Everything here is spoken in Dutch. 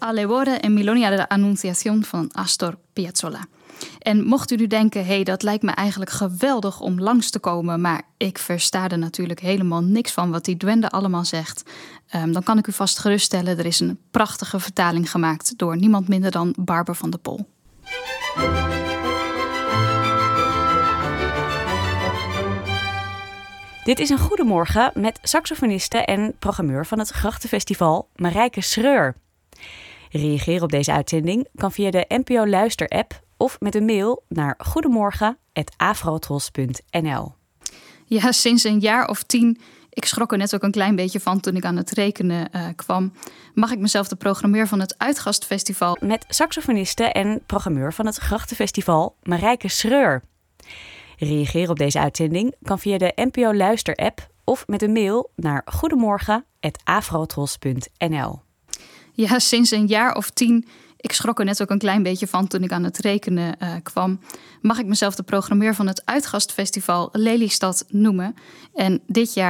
Alle Voren en Milonia de Annunciación van Astor Piazzolla. En mocht u nu denken, dat lijkt me eigenlijk geweldig om langs te komen, maar ik versta er natuurlijk helemaal niks van wat die duende allemaal zegt. Dan kan ik u vast geruststellen, er is een prachtige vertaling gemaakt door niemand minder dan Barbara van der Pol. Dit is een goedemorgen met saxofoniste en programmeur van het Grachtenfestival Marijke Schreur. Reageren op deze uitzending kan via de NPO Luister-app of met een mail naar goedemorgen@afrotros.nl. Ja, sinds een jaar of 10, ik schrok er net ook een klein beetje van toen ik aan het rekenen kwam, mag ik mezelf de programmeur van het Uitgastfestival met saxofoniste en programmeur van het Grachtenfestival Marijke Schreur. Reageren op deze uitzending kan via de NPO Luister-app of met een mail naar goedemorgen@afrotros.nl. Ja, sinds een jaar of 10, ik schrok er net ook een klein beetje van toen ik aan het rekenen kwam, mag ik mezelf de programmeur van het Uitgastfestival Lelystad noemen. En dit jaar